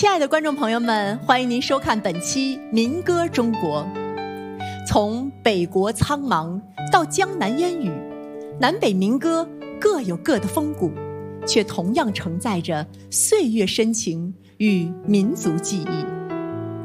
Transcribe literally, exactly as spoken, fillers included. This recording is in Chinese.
亲爱的观众朋友们，欢迎您收看本期《民歌中国》。从北国苍茫到江南烟雨，南北民歌各有各的风骨，却同样承载着岁月深情与民族记忆。